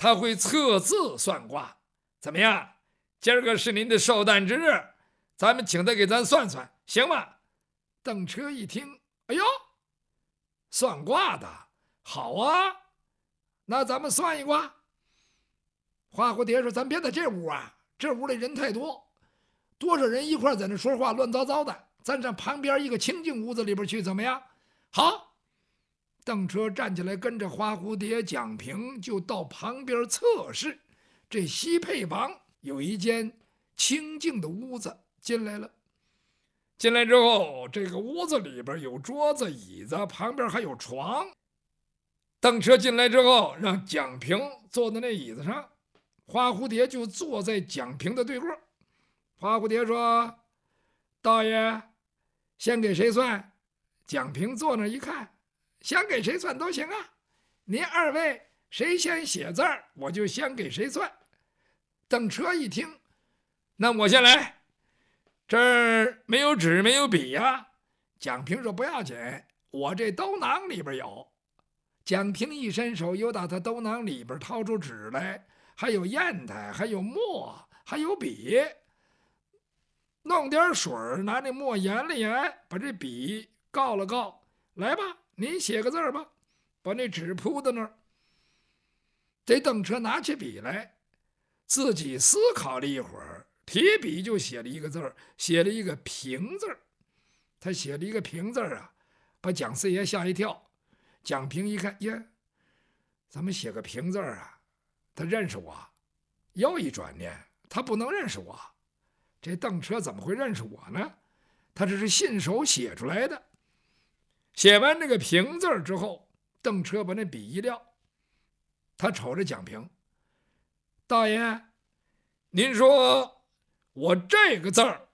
他会测字算卦。怎么样？今儿个是您的寿诞之日，咱们请他给咱算算，行吗？邓车一听，哎呦，算卦的，好啊，那咱们算一卦。花蝴蝶说：“咱别在这屋啊，这屋里人太多，多少人一块在那说话，乱糟糟的。咱上旁边一个清静屋子里边去，怎么样？”好，邓车站起来，跟着花蝴蝶、蒋平就到旁边侧室。这西配房有一间清静的屋子，进来了。进来之后，这个屋子里边有桌子、椅子，旁边还有床。邓车进来之后，让蒋平坐在那椅子上。花蝴蝶就坐在蒋平的对过。花蝴蝶说：“道爷，先给谁算？”蒋平坐那一看，想给谁算都行啊，您二位谁先写字儿，我就先给谁算。邓车一听，那我先来，这儿没有纸没有笔呀。蒋平说：“不要紧，我这兜囊里边有。”蒋平一伸手，又打他兜囊里边掏出纸来，还有砚台，还有墨，还有笔，弄点水，拿那墨研了研，把这笔告了告，来吧，您写个字吧，把那纸铺在那儿。这邓车拿起笔来，自己思考了一会儿，提笔就写了一个字儿，写了一个平字儿。他写了一个平字儿啊，把蒋四爷吓一跳。蒋平一看，耶，咱们写个平字儿啊，他认识我。又一转念，他不能认识我。这邓车怎么会认识我呢？他这是信手写出来的。写完这个平字之后，邓车把那笔一撂，他瞅着蒋平：“大爷，您说我这个字儿